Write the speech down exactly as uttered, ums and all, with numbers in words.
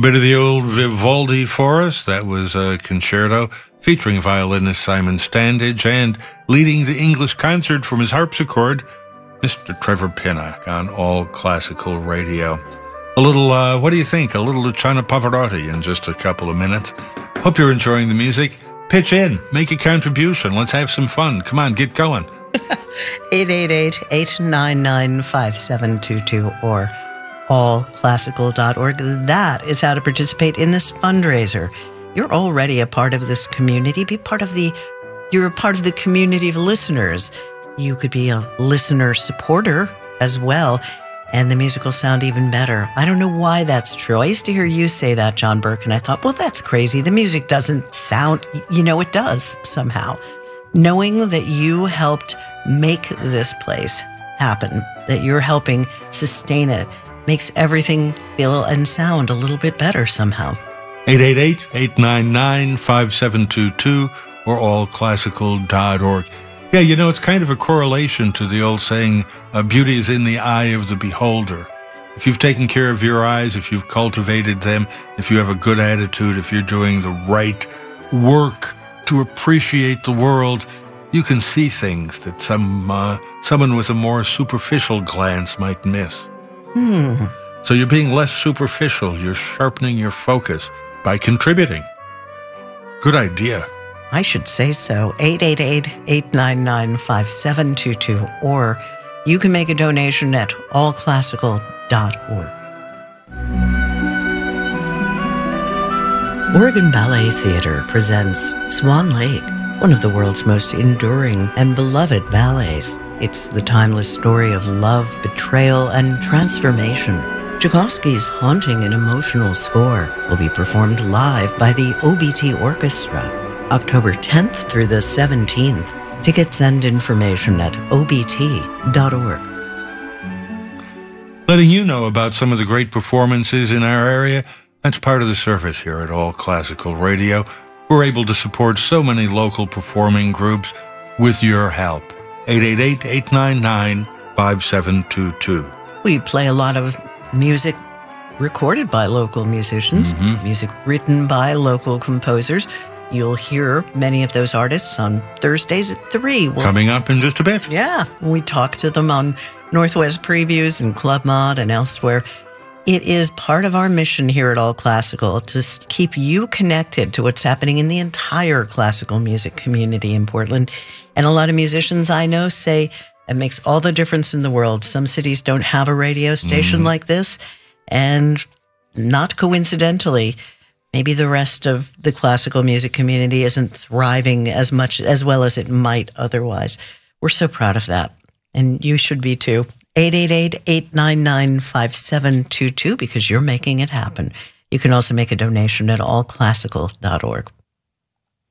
Bit of the old Vivaldi for us. That was a concerto featuring violinist Simon Standage and leading the English concert from his harpsichord, Mister Trevor Pinnock on All Classical Radio. A little, uh, what do you think? A little Luciano Pavarotti in just a couple of minutes. Hope you're enjoying the music. Pitch in, make a contribution. Let's have some fun. Come on, get going. eight eight eight, eight nine nine, five seven two two or all classical dot org. That is how to participate in this fundraiser. You're already a part of this community. Be part of the, you're a part of the community of listeners. You could be a listener supporter as well, and the music will sound even better. I don't know why that's true. I used to hear you say that, John Burke, and I thought, well, that's crazy. The music doesn't sound, you know, it does somehow. Knowing that you helped make this place happen, that you're helping sustain it, makes everything feel and sound a little bit better somehow. eight eight eight, eight nine nine, five seven two two or all classical dot org. Yeah, you know, it's kind of a correlation to the old saying, uh, beauty is in the eye of the beholder. If you've taken care of your eyes, if you've cultivated them, if you have a good attitude, if you're doing the right work to appreciate the world, you can see things that some uh, someone with a more superficial glance might miss. Hmm. So you're being less superficial. You're sharpening your focus by contributing. Good idea. I should say so. eight eight eight, eight nine nine, five seven two two or you can make a donation at all classical dot org. Oregon Ballet Theatre presents Swan Lake, one of the world's most enduring and beloved ballets. It's the timeless story of love, betrayal, and transformation. Tchaikovsky's haunting and emotional score will be performed live by the O B T Orchestra, October tenth through the seventeenth. Tickets and information at O B T dot org. Letting you know about some of the great performances in our area, that's part of the service here at All Classical Radio. We're able to support so many local performing groups with your help. eight eight eight, eight nine nine, five seven two two. We play a lot of music recorded by local musicians, Mm-hmm. music written by local composers. You'll hear many of those artists on Thursdays at three. We'll, Coming up in just a bit. yeah, we talk to them on Northwest Previews and Club Mod and elsewhere. It is part of our mission here at All Classical to s- keep you connected to what's happening in the entire classical music community in Portland. And a lot of musicians I know say it makes all the difference in the world. Some cities don't have a radio station Mm. like this, and not coincidentally, maybe the rest of the classical music community isn't thriving as much as well as it might otherwise. We're so proud of that, and you should be too. eight eight eight, eight nine nine, five seven two two because you're making it happen. You can also make a donation at all classical dot org.